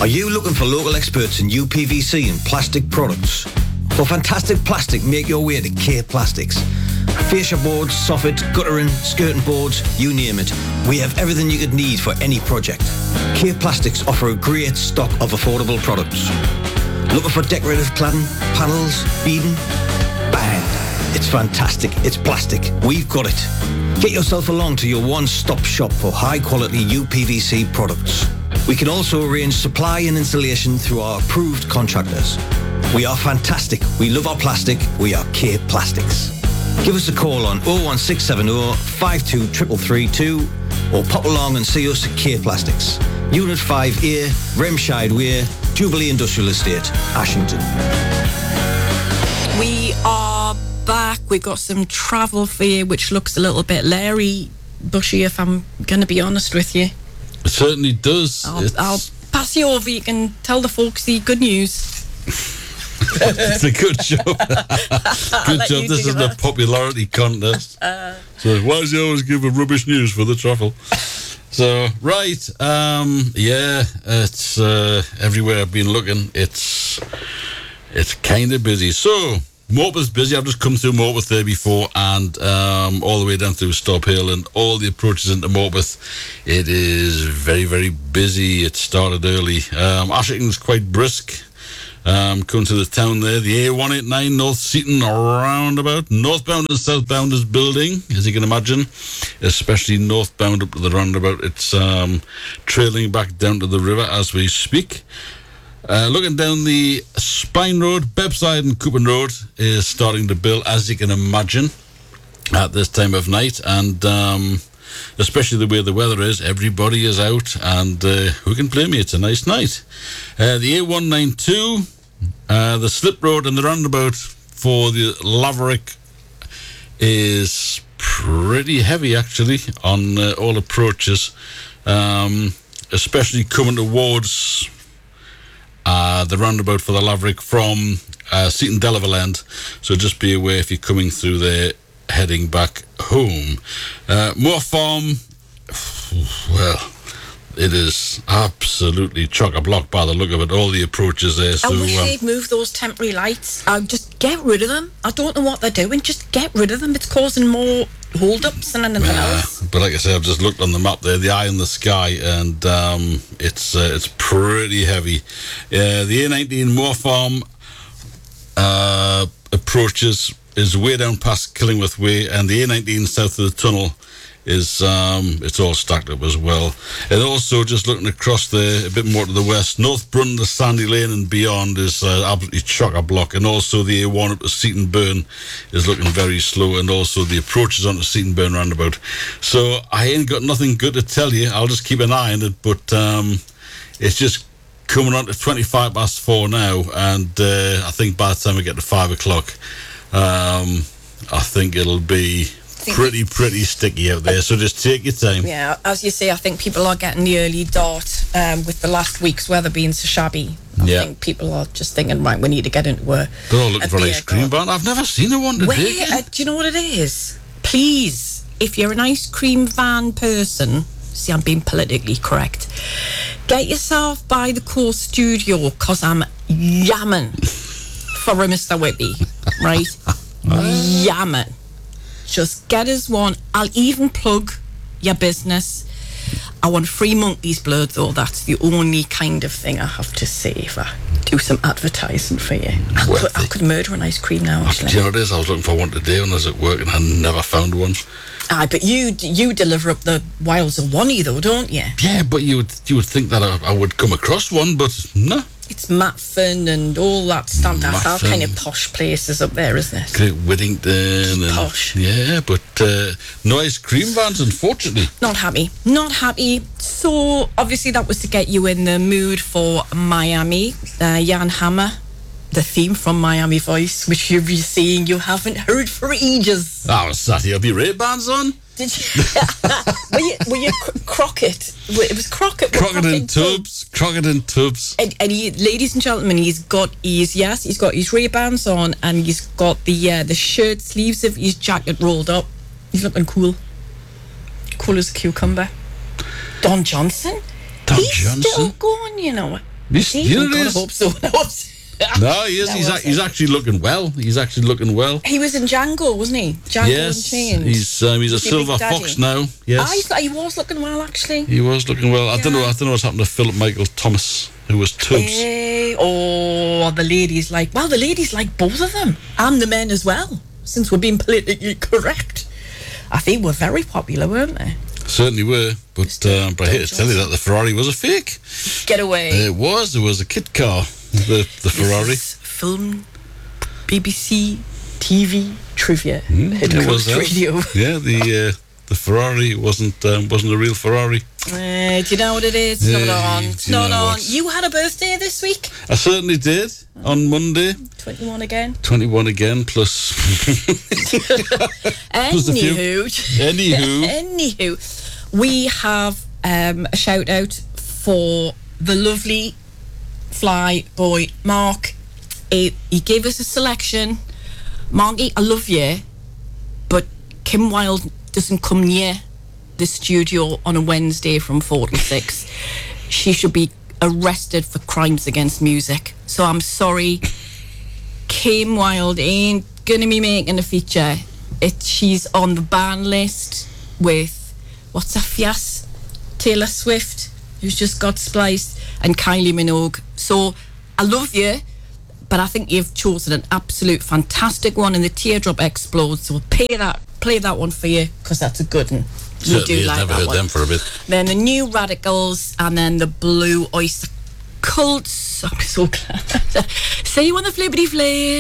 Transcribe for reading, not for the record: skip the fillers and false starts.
Are you looking for local experts in UPVC and plastic products? For fantastic plastic, make your way to K Plastics. Fascia boards, soffits, guttering, skirting boards, you name it. We have everything you could need for any project. K Plastics offer a great stock of affordable products. Looking for decorative cladding, panels, beading? Bang! It's fantastic. It's plastic. We've got it. Get yourself along to your one-stop shop for high-quality UPVC products. We can also arrange supply and installation through our approved contractors. We are fantastic. We love our plastic. We are K Plastics. Give us a call on 01670 52 332 or pop along and see us at K Plastics. Unit 5A, Remscheid Way, Jubilee Industrial Estate, Ashington. We are back. We've got some travel for you, which looks a little bit leery, Bushy, if I'm going to be honest with you. It certainly does. I'll pass you over. You can tell the folks the good news. It's a good job. Good job. This isn't a popularity contest. So why does he always give a rubbish news for the travel? So, right. It's everywhere I've been looking. It's kind of busy. So, Morpeth's busy. I've just come through Morpeth there before, and all the way down through Stop Hill and all the approaches into Morpeth. It is very, very busy. It started early. Ashington's quite brisk. Coming to the town there, the A189 North Seaton roundabout. Northbound and southbound is building, as you can imagine, especially northbound up to the roundabout. It's trailing back down to the river as we speak. Looking down the Spine Road, Bebside and Coupon Road is starting to build, as you can imagine, at this time of night. And especially the way the weather is, everybody is out, and who can blame you? It's a nice night. The A192, the Slip Road and the roundabout for the Laverick is pretty heavy, actually, on all approaches, especially coming towards the roundabout for the Laverick from Seaton Delaval end. So just be aware if you're coming through there heading back home. Moor Farm, well, it is absolutely chock-a-block by the look of it. All the approaches there. I wish they'd move those temporary lights. Just get rid of them. I don't know what they're doing. Just get rid of them. It's causing more hold-ups than anything else. But like I said, I've just looked on the map there, the eye in the sky, and it's pretty heavy. The A19 Moor Farm approaches is way down past Killingworth Way, and the A19 south of the tunnel is it's all stacked up as well. And also, just looking across there a bit more to the west, North Brun to Sandy Lane and beyond is absolutely chock-a-block. And also the A1 up to Seaton Burn is looking very slow, and also the approaches onto Seaton Burn roundabout. So I ain't got nothing good to tell you. I'll just keep an eye on it, but it's just coming on to 4:25 now, and I think by the time we get to 5 o'clock, I think it'll be pretty sticky out there, so just take your time. Yeah, as you say, I think people are getting the early dart with the last week's weather being so shabby. I think people are just thinking, right, we need to get into work. They're all looking for an ice cream van. I've never seen a one today. Do you know what it is? Please, if you're an ice cream van person, see, I'm being politically correct, get yourself by the Core Studio, because I'm yamming for a Mr. Whippy, right? Yamming. Just get us one. I'll even plug your business. I want free monkey's blood, though. That's the only kind of thing I have to say if I do some advertising for you. I could murder an ice cream now, actually. Do you know what it is? I was looking for one today when I was at work, and I never found one. Aye, but you deliver up the wilds of Wanney, though, don't you? Yeah, but you would think that I would come across one, but no. It's Matfin and all that stuff. That's our kind of posh places up there, isn't it? Great Whittington. And, posh. Yeah, but no ice cream vans, unfortunately. Not happy. So, obviously, that was to get you in the mood for Miami. Jan Hammer, the theme from Miami Vice, which you'll be seeing you haven't heard for ages. I was sat here, be Ray-Bans on. Did you? were you Crockett? It was Crockett. Crockett and Tubbs. Crockett and Tubbs. And he, ladies and gentlemen, he's got his Ray-Bans on, and he's got the shirt sleeves of his jacket rolled up. He's looking cool. Cool as a cucumber. Don Johnson? He's still going, you know. You know I it is? hope so. No, he is. He's actually looking well. He's actually looking well. He was in Django, wasn't he? Django Yes, Unchained. he's a silver fox now. Yes, I thought he was looking well, actually. he was looking well. I don't know what's happened to Philip Michael Thomas, who was Tubbs. The ladies like both of them, and the men as well. Since we're being politically correct, I think we're very popular, weren't they? Certainly were, but I hate to tell you that the Ferrari was a fake. Get away. There was a kit car, the Ferrari. This is film, BBC, TV trivia. It was radio. Yeah, the Ferrari wasn't a real Ferrari. Do you know what it is? It's not on. You had a birthday this week? I certainly did, on Monday. 21 again? 21 again, plus... Anywho, we have a shout out for the lovely fly boy Mark. He gave us a selection. Marky, I love you, but Kim Wilde doesn't come near the studio on a Wednesday from 4 to 6. She should be arrested for crimes against music. So I'm sorry, Kim Wilde ain't gonna be making a feature. She's on the ban list with what's her fias? Taylor Swift, who's just got spliced, and Kylie Minogue. So I love you, but I think you've chosen an absolute fantastic one, and the teardrop explodes. So we'll play that one for you, because that's a good one. We do like never that heard one. them for a bit. Then the New Radicals, and then the Blue Oyster Cults. I'm so glad. See you on the flippity flip.